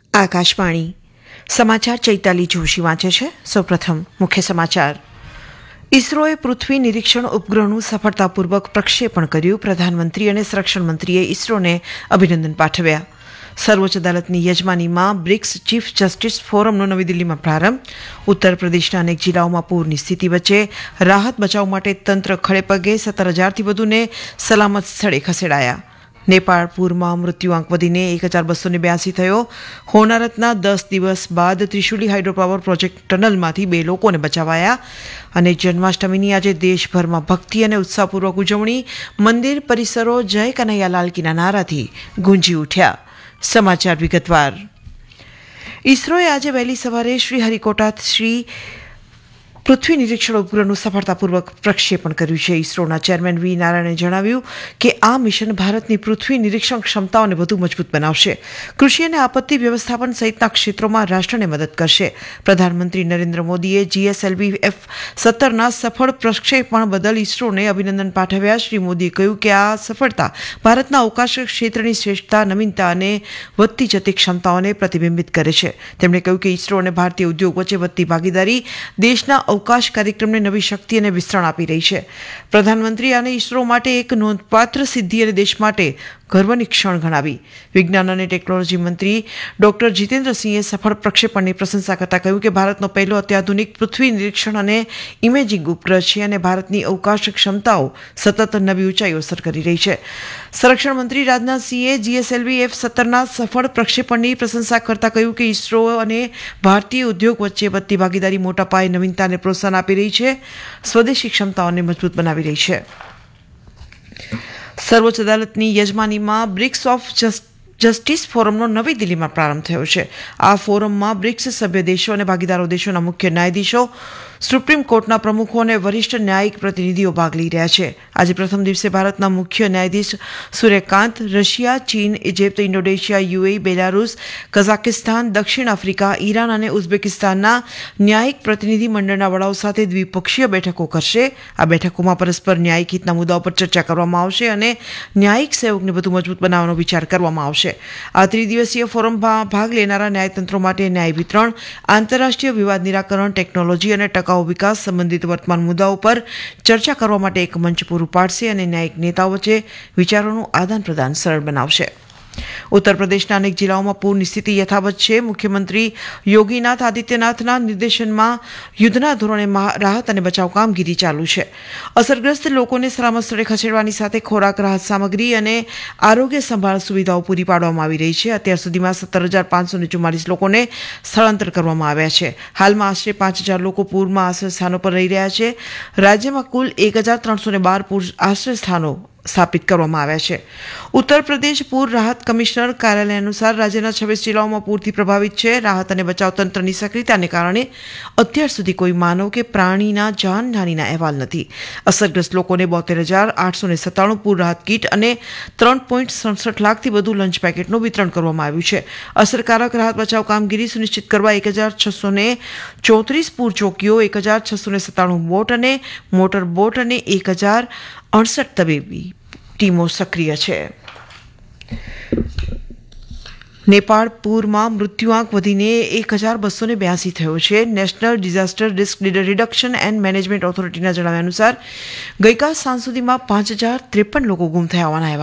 આકાશવાણી સમાચાર ચૈતાલી જોશી વાંચે છે. સૌપ્રથમ મુખ્ય સમાચાર. ઇસરોએ પૃથ્વી નિરીક્ષણ ઉપગ્રહનું સફળતાપૂર્વક પ્રક્ષેપણ કર્યું. પ્રધાનમંત્રી અને સંરક્ષણ મંત્રીએ ઇસરોને અભિનંદન પાઠવ્યા. સર્વોચ્ચ અદાલતની યજમાનીમાં બ્રિક્સ ચીફ જસ્ટિસ ફોરમનો નવી દિલ્હીમાં પ્રારંભ. ઉત્તર પ્રદેશના અનેક જિલ્લાઓમાં પૂરની સ્થિતિ વચ્ચે રાહત બચાવ માટે તંત્ર ખડેપગે 17,000થી વધુને સલામત સ્થળે ખસેડાયા. નેપાળ પૂરમાં મૃત્યુઆંક વધીને 1,282 થયો. હોનારતના 10 દિવસ બાદ ત્રિશુલી હાઇડ્રોપાવર પ્રોજેક્ટ ટનલમાંથી 2 લોકોને બચાવાયા. અને જન્માષ્ટમીની આજે દેશભરમાં ભક્તિ અને ઉત્સાહપૂર્વક ઉજવણી. મંદિર પરિસરો જય કનૈયાલાલ કીના નારાથી ગુંજી ઉઠ્યા. સમાચાર વિગતવાર. ઇસરોએ આજે વહેલી સવારે શ્રીહરિકોટાથી પૃથ્વી નિરીક્ષણ ઉપગ્રહનું સફળતાપૂર્વક પ્રક્ષેપણ કર્યું છે. ઇસરોના ચેરમેન વી નારાયણે જણાવ્યું કે આ મિશન ભારતની પૃથ્વી નિરીક્ષણ ક્ષમતાઓને વધુ મજબૂત બનાવશે, કૃષિ અને આપત્તિ વ્યવસ્થાપન સહિતના ક્ષેત્રોમાં રાષ્ટ્રને મદદ કરશે. પ્રધાનમંત્રી નરેન્દ્ર મોદીએ GSLV F-17ના સફળ પ્રક્ષેપણ બદલ ઇસરોને અભિનંદન પાઠવ્યા. શ્રી મોદીએ કહ્યું કે આ સફળતા ભારતના અવકાશ ક્ષેત્રની શ્રેષ્ઠતા, નવીનતા અને વધતી જતી ક્ષમતાઓને પ્રતિબિંબિત કરે છે. તેમણે કહ્યું કે ઇસરો અને ભારતીય ઉદ્યોગ વચ્ચે વધતી ભાગીદારી દેશના અવકાશ કાર્યક્રમને નવી શક્તિ અને વિસ્તરણ આપી રહી છે. પ્રધાનમંત્રી આને ઇસરો માટે એક નોંધપાત્ર સિદ્ધિ અને દેશ માટે ગર્વની ક્ષણ ગણાવી. વિજ્ઞાન અને ટેકનોલોજી મંત્રી ડોક્ટર જીતેન્દ્રસિંહે સફળ પ્રક્ષેપણની પ્રશંસા કરતા કહ્યું કે ભારતનો પહેલો અત્યાધુનિક પૃથ્વી નિરીક્ષણ અને ઇમેજિંગ ઉપગ્રહ છે અને ભારતની અવકાશ ક્ષમતાઓ સતત નવી ઊંચાઈઓ સર કરી રહી છે. સંરક્ષણ મંત્રી રાજનાથસિંહે GSLV F-17ના સફળ પ્રક્ષેપણની પ્રશંસા કરતા કહ્યું કે ઇસરો અને ભારતીય ઉદ્યોગ વચ્ચે વધતી ભાગીદારી મોટા પાયે નવીનતાને પ્રોત્સાહન આપી રહી છે, સ્વદેશી ક્ષમતાઓને મજબૂત બનાવી રહી છે. સર્વોચ્ચ અદાલતની યજમાનીમાં બ્રિક્સ ઓફ જસ્ટિસ ફોરમનો નવી દિલ્હીમાં પ્રારંભ થયો છે. આ ફોરમમાં બ્રિક્સ સભ્ય દેશો અને ભાગીદારો દેશોના મુખ્ય ન્યાયાધીશો, સુપ્રીમ કોર્ટના પ્રમુખો અને વરિષ્ઠ ન્યાયિક પ્રતિનિધિઓ ભાગ લઈ રહ્યા છે. આજે પ્રથમ દિવસે ભારતના મુખ્ય ન્યાયાધીશ સૂર્યકાંત, રશિયા, ચીન, Egypt, Indonesia, UAE, Belarus, Kazakhstan, દક્ષિણ આફ્રિકા, ઈરાન અને ઉઝબેકિસ્તાનના ન્યાયિક પ્રતિનિધિ મંડળના વડાઓ સાથે દ્વિપક્ષીય બેઠકો કરશે. આ બેઠકોમાં પરસ્પર ન્યાયિક હિતના મુદ્દાઓ પર ચર્ચા કરવામાં આવશે અને ન્યાયિક સહયોગને વધુ મજબૂત બનાવવાનો વિચાર કરવામાં આવશે. આ ત્રિદિવસીય ફોરમમાં ભાગ લેનારા ન્યાયતંત્રો માટે ન્યાય વિતરણ, આંતરરાષ્ટ્રીય વિવાદ નિરાકરણ, ટેકનોલોજી અને ટકાઉ વિકાસ સંબંધિત વર્તમાન મુદ્દાઓ પર ચર્ચા કરવા માટે એક મંચ પૂરું પાડશે અને ન્યાયિક નેતાઓ વચ્ચે વિચારોનું આદાન પ્રદાન સરળ બનાવશે. ઉત્તર પ્રદેશના અનેક જિલ્લાઓમાં પૂરની સ્થિતિ યથાવત છે. મુખ્યમંત્રી યોગીનાથ આદિત્યનાથના નિર્દેશનમાં યુદ્ધના ધોરણે રાહત અને બચાવ કામગીરી ચાલુ છે. અસરગ્રસ્ત લોકોને સલામત સ્થળે ખસેડવાની સાથે ખોરાક, રાહત સામગ્રી અને આરોગ્ય સંભાળ સુવિધાઓ પૂરી પાડવામાં આવી રહી છે. અત્યાર સુધીમાં 17,544 લોકોને સ્થળાંતર કરવામાં આવ્યા છે. હાલમાં આશરે 5,000 લોકો પૂરમાં આશ્રય સ્થાનો પર રહી રહ્યા છે. રાજ્યમાં કુલ 1,312 પૂર આશ્રય સ્થાનો સ્થાપિત કરવામાં આવ્યા છે. ઉત્તર પ્રદેશ પૂર રાહત કમિશનર કાર્યાલય અનુસાર રાજ્યના 26 જિલ્લાઓમાં પૂરથી પ્રભાવિત છે. રાહત અને બચાવ તંત્રની સક્રિયતાને કારણે અત્યાર સુધી કોઈ માનવ કે પ્રાણીના જાનહાનિના અહેવાલ નથી. અસરગ્રસ્ત લોકોને 72,897 પૂર રાહત કીટ અને 3.67 લાખથી વધુ લંચ પેકેટનું વિતરણ કરવામાં આવ્યું છે. અસરકારક રાહત બચાવ કામગીરી સુનિશ્ચિત કરવા 1,634 પૂર ચોકીઓ, 1,697 બોટ અને મોટર બોટ અને 1,068 તબીબી ટીમો સક્રિય છે. નેપાળ પૂરમાં મૃત્યુઆંક વધીને 1,282 થયો છે. National disaster risk reduction and management ઓથોરિટીના જણાવ્યા અનુસાર ગઈકાલ સાંજ સુધીમાં 5,053 લોકો ગુમ થયા હોવાના